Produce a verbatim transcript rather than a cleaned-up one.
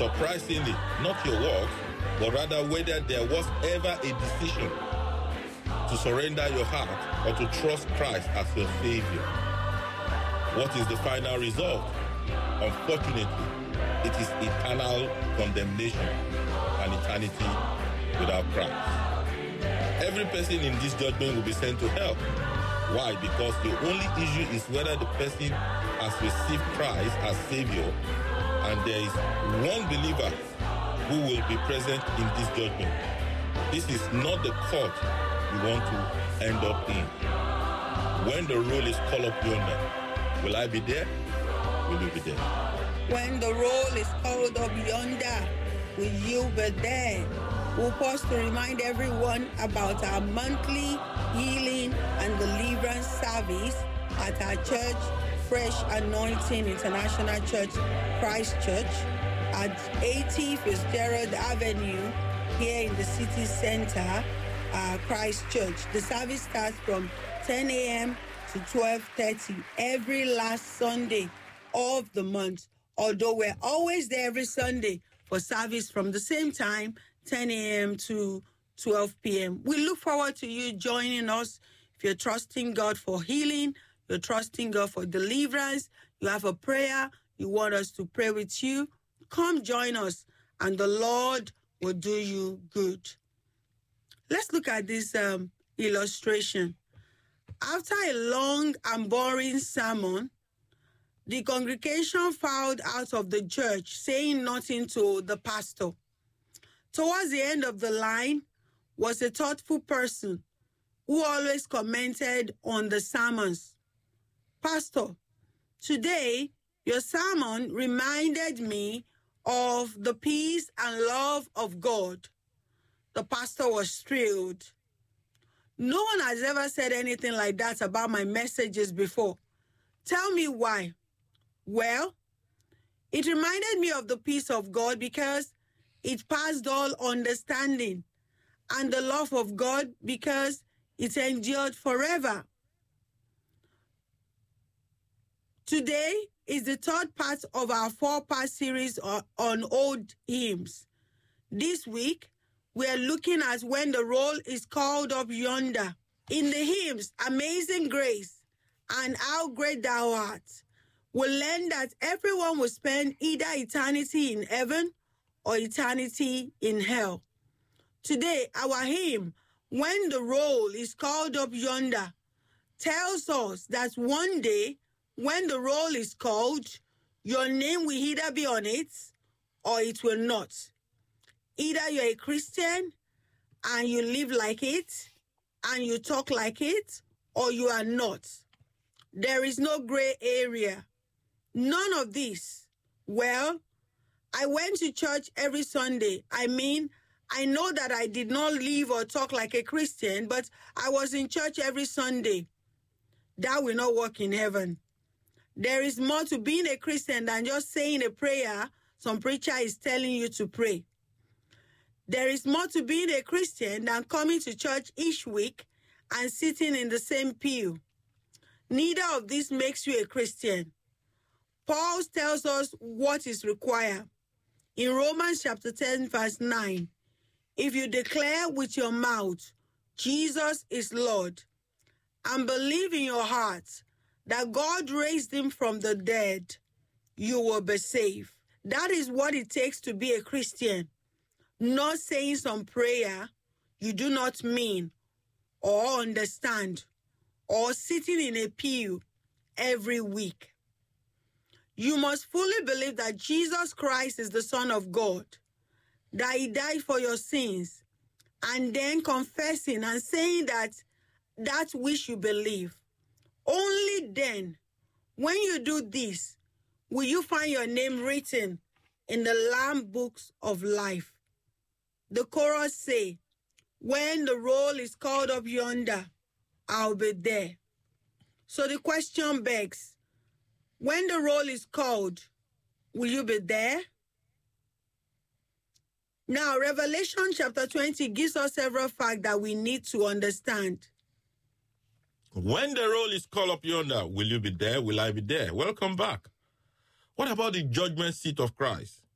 Surprisingly, not your works, but rather whether there was ever a decision to surrender your heart or to trust Christ as your Savior. What is the final result? Unfortunately, it is eternal condemnation and eternity without Christ. Every person in this judgment will be sent to hell. Why? Because the only issue is whether the person has received Christ as Savior, and there is one believer who will be present in this judgment. This is not the court we want to end up in. When the roll is called up yonder, will I be there? Will you be there? When the roll is called up yonder, will you be there? We'll pause to remind everyone about our monthly healing and deliverance service at our church, Fresh Anointing International Church, Christ Church, at eighty Fitzgerald Avenue here in the city center, uh, Christ Church. The service starts from ten a.m. to twelve thirty every last Sunday of the month, although we're always there every Sunday for service from the same time, ten a.m. to twelve p.m. We look forward to you joining us. If you're trusting God for healing, you're trusting God for deliverance, you have a prayer, you want us to pray with you, come join us and the Lord will do you good. Let's look at this um, illustration. After a long and boring sermon, the congregation filed out of the church, saying nothing to the pastor. Towards the end of the line was a thoughtful person who always commented on the sermons. Pastor, today your sermon reminded me of the peace and love of God. The pastor was thrilled. No one has ever said anything like that about my messages before. Tell me why. Well, it reminded me of the peace of God because it passed all understanding, and the love of God because it endured forever. Today is the third part of our four-part series on old hymns. This week, we are looking at When the Roll is Called Up Yonder. In the hymns, Amazing Grace and How Great Thou Art, we learn that everyone will spend either eternity in heaven or eternity in hell. Today, our hymn, When the Roll is Called Up Yonder, tells us that one day, when the roll is called, your name will either be on it or it will not. Either you're a Christian and you live like it and you talk like it, or you are not. There is no gray area. None of this. Well, I went to church every Sunday. I mean, I know that I did not live or talk like a Christian, but I was in church every Sunday. That will not work in heaven. There is more to being a Christian than just saying a prayer some preacher is telling you to pray. There is more to being a Christian than coming to church each week and sitting in the same pew. Neither of this makes you a Christian. Paul tells us what is required. In Romans chapter ten, verse nine, if you declare with your mouth, Jesus is Lord, and believe in your heart that God raised him from the dead, you will be saved. That is what it takes to be a Christian. Not saying some prayer you do not mean or understand, or sitting in a pew every week. You must fully believe that Jesus Christ is the Son of God, that he died for your sins, and then confessing and saying that that's which you believe. Only then, when you do this, will you find your name written in the Lamb books of life. The chorus say, when the roll is called up yonder, I'll be there. So the question begs, when the roll is called, will you be there? Now, Revelation chapter twenty gives us several facts that we need to understand. When the roll is called up yonder, will you be there? Will I be there? Welcome back. What about the judgment seat of Christ?